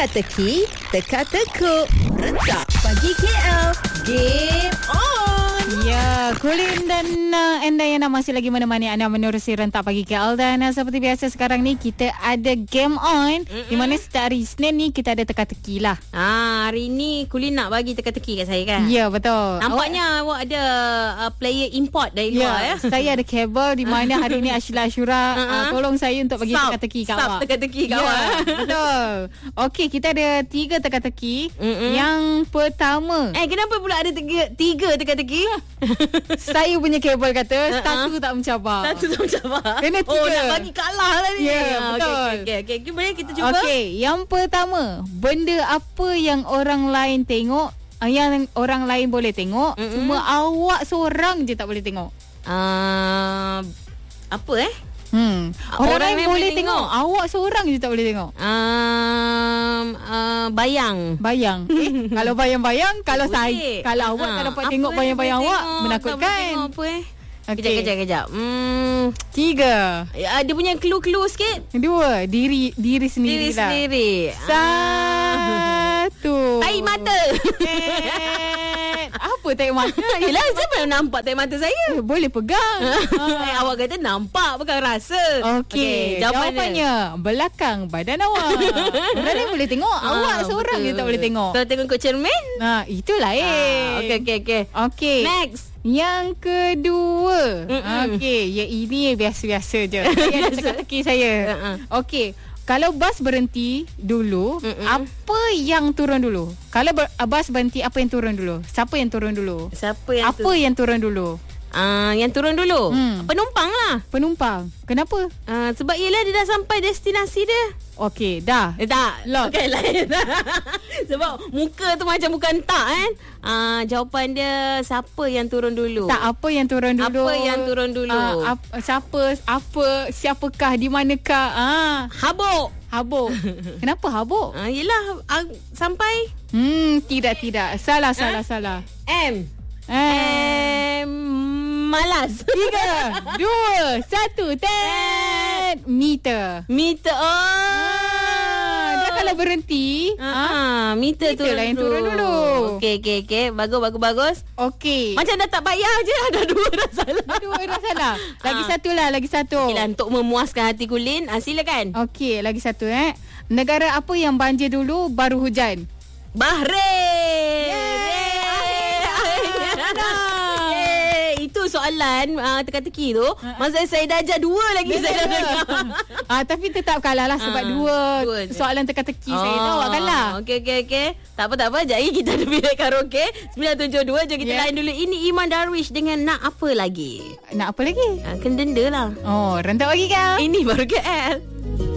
Teka-teki, teka-tekuk. Rentak pagi KL. Game on. Ya, Kulin dan Endayana masih lagi menemani anda menerusi Rentak Pagi KL. Dan seperti biasa sekarang ni kita ada game on. Di mana setiap hari Isnin ni kita ada teka-teki lah. Hari ni Kulin nak bagi teka-teki kat saya kan? Ya, betul. Nampaknya awak ada player import dari luar ya? Saya ada kabel di mana hari ni Ashila Ashura tolong saya untuk bagi teka-teki kat awak. Teka-teki kat awak. Betul. Okey, kita ada 3 teka-teki. Yang pertama, Kenapa pula ada 3 teka-teki? saya punya kabel kata satu tak mencabar. Satu tak mencabar. Kena 3. Nak bagi kalah lah ni. Ya, betul. Okey. Boleh kita cuba? Okey, yang pertama, benda apa yang orang lain tengok, yang orang lain boleh tengok, cuma awak seorang je tak boleh tengok. Apa Orang lain boleh tengok, awak seorang je tak boleh tengok. Bayang. Kalau bayang-bayang, kalau Boleh. kalau awak tak dapat tengok bayang-bayang awak, menakutkan. Tak boleh tengok apa Okey. Kejap. 3. Dia punya clue sikit. 2. Diri sendiri lah. Sendiri. 1. Tai mata. Apa tai mata? Yelah, siapa yang nampak tai mata saya? Boleh pegang. Awak kata nampak, bukan rasa. Okey, jawapannya belakang badan awak. Orang lain boleh tengok, awak seorang je tak boleh tengok. Kalau tengok kot cermin. Itu lain. Okey. Next. Yang kedua. Okey, ini biasa-biasa je. Saya ada teka-teki saya. Okey. Kalau bas berhenti dulu, apa yang turun dulu? Kalau bas berhenti, apa yang turun dulu? Siapa yang turun dulu? Yang turun dulu? Yang turun dulu? Penumpang lah. Penumpang. Kenapa? Sebab yelah dia dah sampai destinasi dia. Okey, dah. Tak. Lock. Okay, lain. Sebab muka tu macam bukan tak kan. Jawapan dia siapa yang turun dulu? Tak, apa yang turun dulu? Apa yang turun dulu? Siapakah, di manakah? Habuk. Kenapa habuk? Yelah, sampai. Tidak. Salah. Malas. 3, 2, 1, meter. Dia kalau berhenti, meter turun lah yang turun dulu. Okey. Bagus. Okey. Macam dah tak payah je. Ada 2 dah salah. Lagi satu. Okeylah, untuk memuaskan hati Kulin, silakan. Okey, lagi satu. Negara apa yang banjir dulu baru hujan? Bahrain. Itu soalan teka-teki tu. Masa saya dah ajar 2 lagi saya dah dengar. Tapi tetap kalah lah sebab 2 soalan teka-teki saya tu awak kalah. Okey. Tak apa. Sekejap lagi kita ada bilik karaoke 972. Jom kita lain dulu. Ini Iman Darwish dengan Nak Apa Lagi. Nak apa lagi? Kena denda lah. Rentak pagi kau. Ini baru KL.